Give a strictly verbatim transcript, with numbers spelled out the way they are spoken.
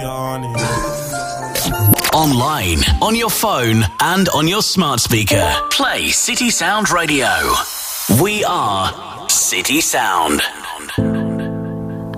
on it. Online, on your phone, and on your smart speaker. Play City Sound Radio. We are City Sound.